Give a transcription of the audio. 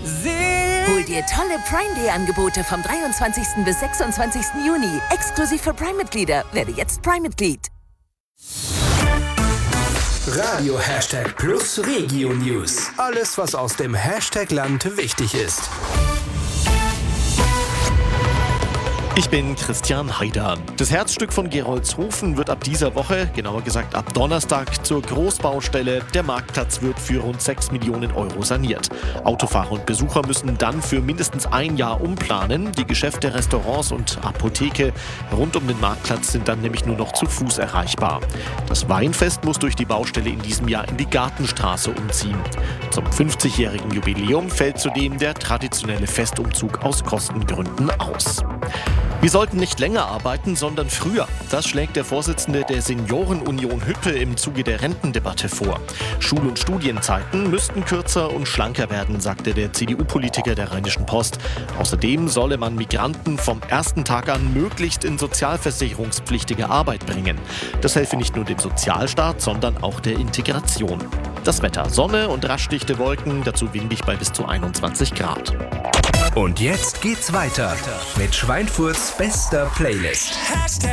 Hol dir tolle Prime Day Angebote vom 23. bis 26. Juni. Exklusiv für Prime-Mitglieder. Werde jetzt Prime-Mitglied. Radio #Plus Regio News. Alles, was aus dem Hashtag-Land wichtig ist. Ich bin Christian Haider. Das Herzstück von Gerolzhofen wird ab dieser Woche, genauer gesagt ab Donnerstag, zur Großbaustelle. Der Marktplatz wird für rund 6 Millionen Euro saniert. Autofahrer und Besucher müssen dann für mindestens ein Jahr umplanen. Die Geschäfte, Restaurants und Apotheke rund um den Marktplatz sind dann nämlich nur noch zu Fuß erreichbar. Das Weinfest muss durch die Baustelle in diesem Jahr in die Gartenstraße umziehen. Zum 50-jährigen Jubiläum fällt zudem der traditionelle Festumzug aus Kostengründen aus. Wir sollten nicht länger arbeiten, sondern früher. Das schlägt der Vorsitzende der Seniorenunion Hüppe im Zuge der Rentendebatte vor. Schul- und Studienzeiten müssten kürzer und schlanker werden, sagte der CDU-Politiker der Rheinischen Post. Außerdem solle man Migranten vom ersten Tag an möglichst in sozialversicherungspflichtige Arbeit bringen. Das helfe nicht nur dem Sozialstaat, sondern auch der Integration. Das Wetter: Sonne und rasch dichte Wolken, dazu windig bei bis zu 21 Grad. Und jetzt geht's weiter mit Schweinfurts bester Playlist.